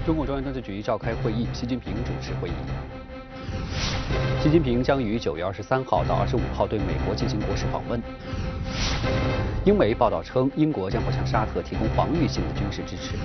中共中央政治局召开会议，习近平主持会议。习近平将于9月23号到25号对美国进行国事访问。英媒报道称，英国将会向沙特提供防御性的军事支持。